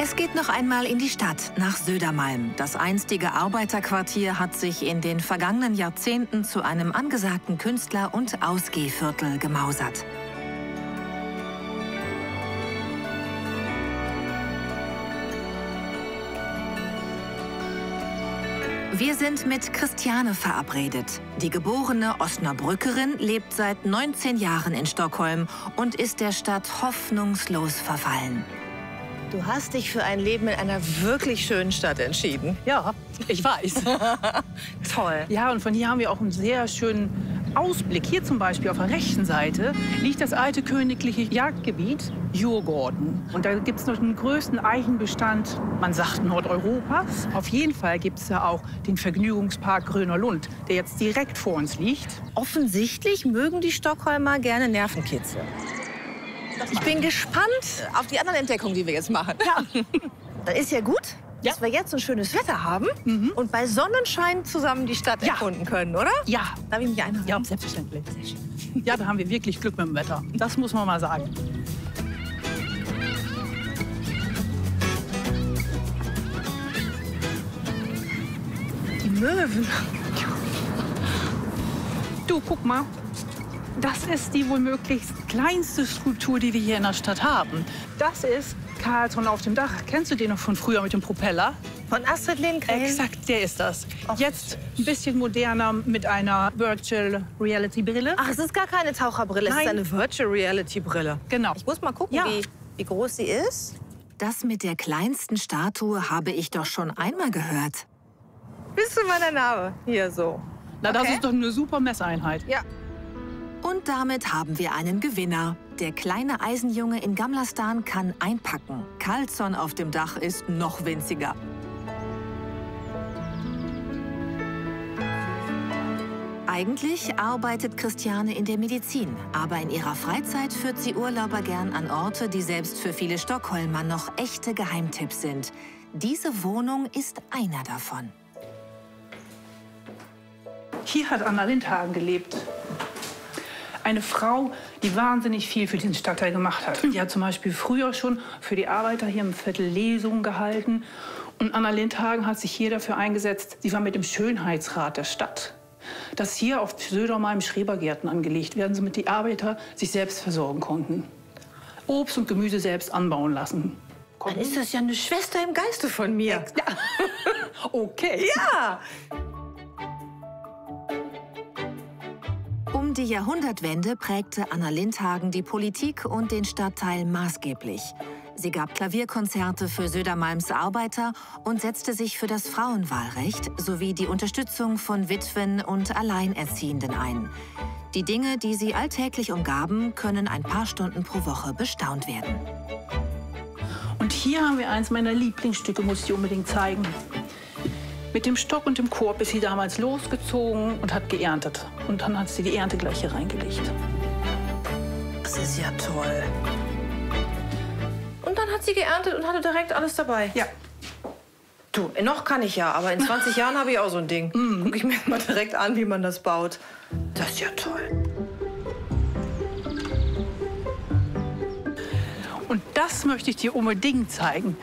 Es geht noch einmal in die Stadt, nach Södermalm. Das einstige Arbeiterquartier hat sich in den vergangenen Jahrzehnten zu einem angesagten Künstler- und Ausgehviertel gemausert. Wir sind mit Christiane verabredet. Die geborene Osnabrückerin lebt seit 19 Jahren in Stockholm und ist der Stadt hoffnungslos verfallen. Du hast dich für ein Leben in einer wirklich schönen Stadt entschieden. Ja, ich weiß. Toll. Ja, und von hier haben wir auch einen sehr schönen Ausblick. Hier zum Beispiel auf der rechten Seite liegt das alte königliche Jagdgebiet Djurgården. Und da gibt es noch den größten Eichenbestand, man sagt Nordeuropas. Auf jeden Fall gibt es da auch den Vergnügungspark Gröner Lund, der jetzt direkt vor uns liegt. Offensichtlich mögen die Stockholmer gerne Nervenkitzel. Ich bin gespannt auf die anderen Entdeckungen, die wir jetzt machen. Ja. Dann ist ja gut, dass wir jetzt so ein schönes Wetter haben und bei Sonnenschein zusammen die Stadt erkunden können, oder? Ja. Darf ich mich einladen? Ja, selbstverständlich. Sehr schön. Ja, da haben wir wirklich Glück mit dem Wetter. Das muss man mal sagen. Die Möwen. Du, guck mal. Das ist die wohl möglichst kleinste Skulptur, die wir hier in der Stadt haben. Das ist Carlton auf dem Dach. Kennst du den noch von früher mit dem Propeller? Von Astrid Lindgren? Exakt, der ist das. Jetzt ein bisschen moderner mit einer Virtual Reality Brille. Ach, es ist gar keine Taucherbrille, es ist eine Virtual Reality Brille. Genau. Ich muss mal gucken, wie groß sie ist. Das mit der kleinsten Statue habe ich doch schon einmal gehört. Bis zu meiner Narbe. Hier so. Na, das ist doch eine super Messeinheit. Ja. Und damit haben wir einen Gewinner. Der kleine Eisenjunge in Gamlastan kann einpacken. Carlton auf dem Dach ist noch winziger. Eigentlich arbeitet Christiane in der Medizin, aber in ihrer Freizeit führt sie Urlauber gern an Orte, die selbst für viele Stockholmer noch echte Geheimtipps sind. Diese Wohnung ist einer davon. Hier hat Anna Lindhagen gelebt. Eine Frau, die wahnsinnig viel für diesen Stadtteil gemacht hat. Die hat zum Beispiel früher schon für die Arbeiter hier im Viertel Lesungen gehalten. Und Anna Lindhagen hat sich hier dafür eingesetzt, sie war mit dem Schönheitsrat der Stadt, dass hier auf Södermalm Schrebergärten angelegt werden, damit die Arbeiter sich selbst versorgen konnten. Obst und Gemüse selbst anbauen lassen. Dann ist das ja eine Schwester im Geiste von mir. Ja. Okay. Ja. Um die Jahrhundertwende prägte Anna Lindhagen die Politik und den Stadtteil maßgeblich. Sie gab Klavierkonzerte für Södermalms Arbeiter und setzte sich für das Frauenwahlrecht sowie die Unterstützung von Witwen und Alleinerziehenden ein. Die Dinge, die sie alltäglich umgaben, können ein paar Stunden pro Woche bestaunt werden. Und hier haben wir eins meiner Lieblingsstücke, muss ich dir unbedingt zeigen. Mit dem Stock und dem Korb ist sie damals losgezogen und hat geerntet. Und dann hat sie die Ernte gleich hier reingelegt. Das ist ja toll. Und dann hat sie geerntet und hatte direkt alles dabei? Ja. Du, noch kann ich ja, aber in 20 Jahren habe ich auch so ein Ding. Guck ich mir mal direkt an, wie man das baut. Das ist ja toll. Und das möchte ich dir unbedingt zeigen.